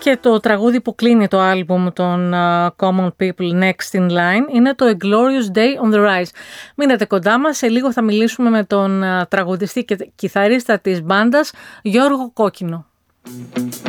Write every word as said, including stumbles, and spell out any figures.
Και το τραγούδι που κλείνει το άλμπουμ των uh, Common People Next in Line είναι το A Glorious Day on the Rise. Μείνετε κοντά μας, σε λίγο θα μιλήσουμε με τον uh, τραγουδιστή και κιθαρίστα της μπάντας Γιώργο Κόκκινο.